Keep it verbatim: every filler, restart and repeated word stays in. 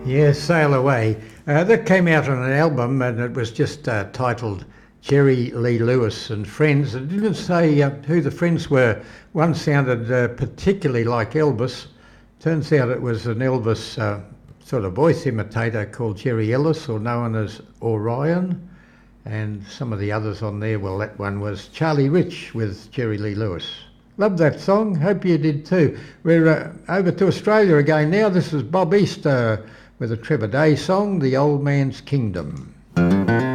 Yeah, Sail Away. Uh, that came out on an album and it was just uh, titled Jerry Lee Lewis and Friends. It didn't say uh, who the friends were. One sounded uh, particularly like Elvis. Turns out it was an Elvis uh, sort of voice imitator called Jerry Ellis, or known as Orion. And some of the others on there, well, that one was Charlie Rich with Jerry Lee Lewis. Love that song. Hope you did too. We're uh, over to Australia again now. This is Bob Easter with a Trevor Day song, The Old Man's Kingdom.